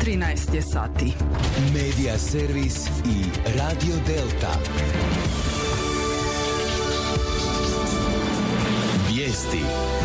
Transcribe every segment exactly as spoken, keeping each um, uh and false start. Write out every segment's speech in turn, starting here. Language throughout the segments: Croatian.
trinaest je sati. Medija servis i Radio Delta. Vijesti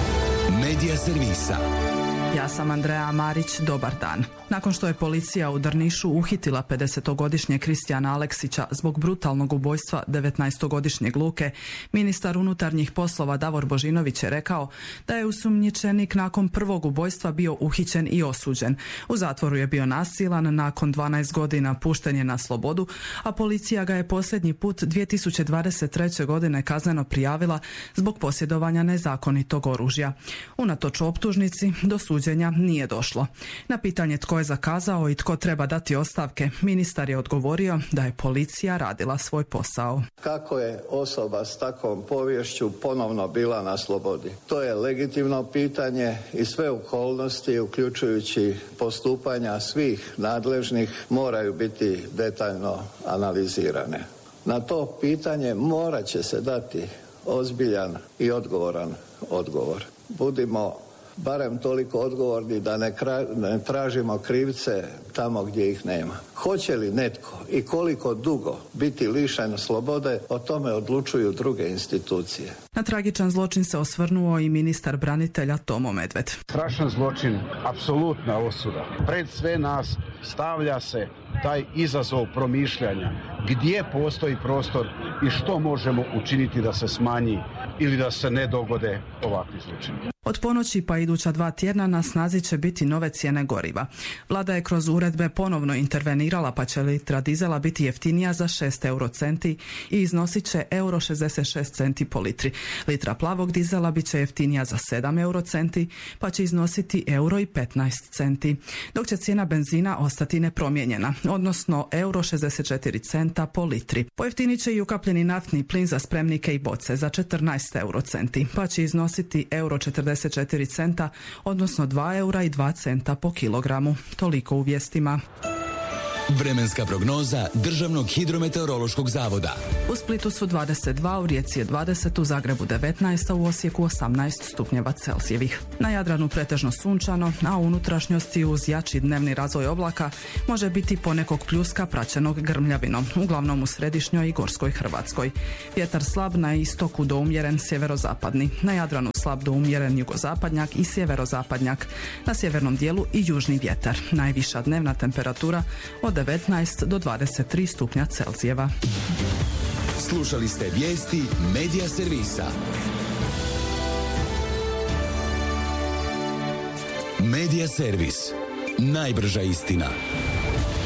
Medija servisa. Ja sam Andreja Marić, dobar dan. Nakon što je policija u Drnišu uhitila pedesetogodišnjeg Kristijana Aleksića zbog brutalnog ubojstva devetnaestogodišnjeg Luke, ministar unutarnjih poslova Davor Božinović je rekao da je osumnjičenik nakon prvog ubojstva bio uhićen i osuđen. U zatvoru je bio nasilan, nakon dvanaest godina pušten je na slobodu, a policija ga je posljednji put dvije tisuće dvadeset treće. godine kazneno prijavila zbog posjedovanja nezakonitog oružja. Unatoč optužnici, do suđenja nije došlo. Na pitanje tko je zakazao i tko treba dati ostavke, ministar je odgovorio da je policija radila svoj posao. Kako je osoba s takvom poviješću ponovno bila na slobodi? To je legitimno pitanje i sve okolnosti, uključujući postupanja svih nadležnih, moraju biti detaljno analizirane. Na to pitanje morat će se dati ozbiljan i odgovoran odgovor. Budimo barem toliko odgovorni da ne, kra, ne tražimo krivce tamo gdje ih nema. Hoće li netko i koliko dugo biti lišen slobode, o tome odlučuju druge institucije. Na tragičan zločin se osvrnuo i ministar branitelja Tomo Medved. Strašan zločin, apsolutna osuda. Pred sve nas stavlja se taj izazov promišljanja. Gdje postoji prostor i što možemo učiniti da se smanji ili da se ne dogode ovakvi zločini. Od ponoći pa iduća dva tjedna na snazi će biti nove cijene goriva. Vlada je kroz uredbe ponovno intervenirala, pa će litra dizela biti jeftinija za šest eurocenti i iznosit će euro šezdeset šest centi po litri. Litra plavog dizela bit će jeftinija za sedam eurocenti, pa će iznositi euro i petnaest centi, dok će cijena benzina ostati nepromijenjena, odnosno euro šezdeset četiri centa po litri. Pojeftinit će i ukapljeni naftni plin za spremnike i boce za četrnaest eurocenti, pa će iznositi euro četrdeset četiri centa, odnosno dva eura i dva centa po kilogramu. Toliko u vijestima. Vremenska prognoza Državnog hidrometeorološkog zavoda. U Splitu su dvadeset dva, u Rijeci je dvadeset, u Zagrebu devetnaest, a u Osijeku osamnaest stupnjeva Celzijevih. Na Jadranu pretežno sunčano, a u unutrašnjosti uz jači dnevni razvoj oblaka može biti ponekog pljuska praćenog grmljavinom, uglavnom u središnjoj i gorskoj Hrvatskoj. Vjetar slab, na istoku do umjeren sjeverozapadni, na Jadranu slab do umjeren jugozapadnjak i sjeverozapadnjak, na sjevernom dijelu i južni vjetar. Najviša dnevna temperatura od devetnaest do dvadeset tri stupnja Celzijeva. Slušali ste vijesti Medija servisa. Medija servis. Najbrža istina.